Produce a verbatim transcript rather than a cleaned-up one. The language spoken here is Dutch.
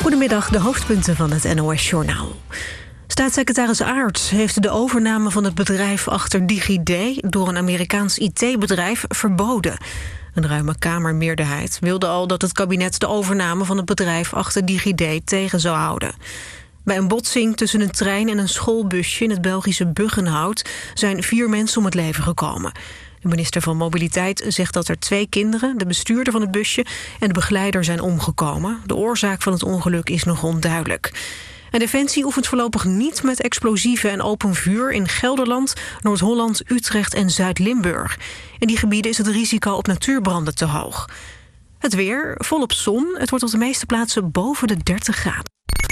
Goedemiddag, de hoofdpunten van het N O S-journaal. Staatssecretaris Aerts heeft de overname van het bedrijf achter DigiD door een Amerikaans I T-bedrijf verboden. Een ruime Kamermeerderheid wilde al dat het kabinet de overname van het bedrijf achter DigiD tegen zou houden. Bij een botsing tussen een trein en een schoolbusje in het Belgische Buggenhout zijn vier mensen om het leven gekomen. De minister van Mobiliteit zegt dat er twee kinderen, de bestuurder van het busje en de begeleider zijn omgekomen. De oorzaak van het ongeluk is nog onduidelijk. En Defensie oefent voorlopig niet met explosieven en open vuur in Gelderland, Noord-Holland, Utrecht en Zuid-Limburg. In die gebieden is het risico op natuurbranden te hoog. Het weer, volop zon. Het wordt op de meeste plaatsen boven de dertig graden.